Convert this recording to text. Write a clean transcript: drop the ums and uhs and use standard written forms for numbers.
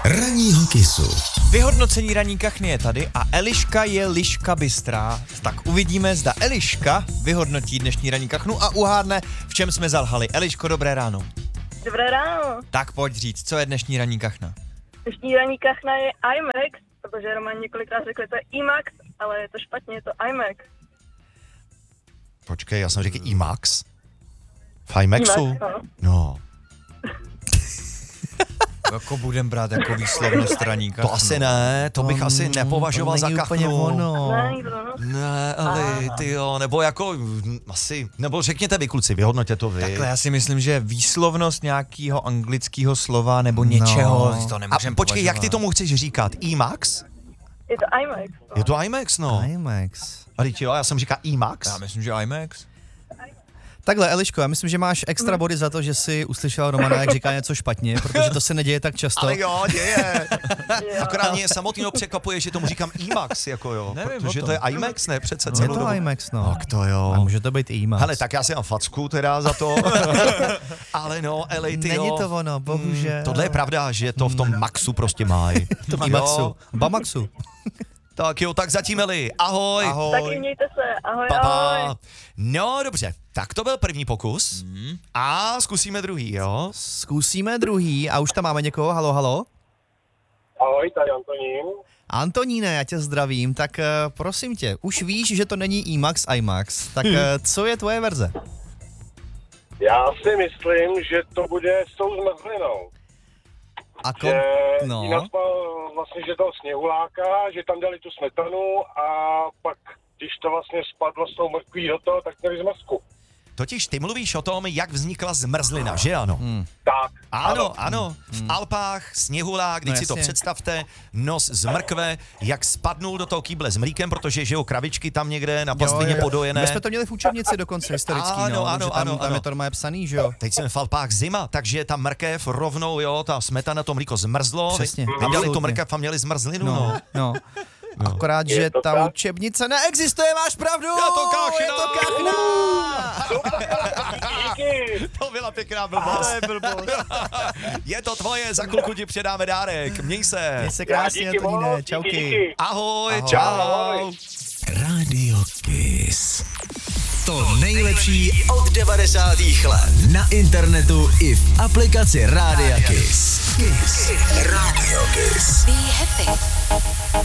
Ranního Kissu. Vyhodnocení ranní kachny je tady a Eliška je liška bystrá. Tak uvidíme, zda Eliška vyhodnotí dnešní ranní kachnu a uhádne, v čem jsme zalhali. Eliško, dobré ráno. Dobré ráno. Tak pojď říct, co je dnešní ranní kachna? Dnešní ranní kachna je IMAX, protože Roman několikrát řekl, to je IMAX, ale je to špatně, je to IMAX. Počkej, já jsem řekl IMAX? V IMAXu? IMAX, no. No. Jako budem brát jako výslovnost ranní kachnu. To asi ne, to bych asi nepovažoval za kachnu. Ne, no. Ne, ale tyjo, nebo jako asi, nebo řekněte vy kluci, vyhodnoťte to vy. Takhle já si myslím, že výslovnost nějakého anglického slova nebo něčeho, to A nemůžeme počkej, jak ty považovat. tomu chceš říkat? IMAX? Je to IMAX. No. Je to IMAX, no. IMAX. A teď jo, já jsem říkal IMAX. Já myslím, že IMAX. Takhle, Eliško, já myslím, že máš extra body za to, že jsi uslyšel Romana, jak říká něco špatně, protože to se neděje tak často. Ale jo, děje. Jo. Akorát mě samotného překvapuje, že tomu říkám IMAX, jako jo. Nevím Protože o to tom. je IMAX, ne? Přece Je celou to dobu. IMAX, no. Tak to jo. A může to být i IMAX. Hele, tak já si mám facku teda za to. Ale no, elej, ty Není jo. to ono, bohužel. Tohle je pravda, že to v tom Maxu prostě mají. To IMAXu. Bamaxu. Tak jo, tak zatím Eli. Ahoj. Taky mějte se, ahoj, Pa, ahoj. pa. No dobře, tak to byl první pokus. A zkusíme druhý, jo? Zkusíme druhý a už tam máme někoho. Halo, halo. Ahoj, tady Antonín. Antoníne, já tě zdravím, tak prosím tě, už víš, že to není IMAX, IMAX, tak co je tvoje verze? Já si myslím, že to bude s tou zmrzlinou. A Že no. jinak vlastně, že toho sněhuláka, že tam dali tu smetanu a pak, když to vlastně spadlo s tou mrkví do toho, tak měli zmrzku. Totiž ty mluvíš o tom, jak vznikla zmrzlina, že ano? Tak. Ano. V Alpách, sněhulák, když No si to jasně. představte, nos z mrkve, jak spadnul do toho kýble s mlíkem, protože že jo, kravičky tam někde na pastvině podojené. My jsme to měli v učebnici dokonce historický, Ano, no, ano, takže tam, ano, tam ano. je to normálně psaný, že jo? Teď jsme v Alpách zima, takže ta mrkev rovnou, jo, ta smetana, to mlíko zmrzlo. Přesně, Vydali tu absolutně. mrkev a měli zmrzlinu, no. No. Akorát, že to ta tak? učebnice neexistuje, máš pravdu! Je to kachna! Je to kachna! Díky. To byla pěkná blbost. Je to tvoje, za chvilku ti předáme dárek. Měj se. Měj se krásně, Díky moc, Antoníne, díky, čauky. díky. Ahoj, Ahoj. čau. Ahoj. Radio Kiss. To nejlepší od 90. let. Na internetu i v aplikaci Rádia Kiss. Kiss. Radio Kiss. Be happy.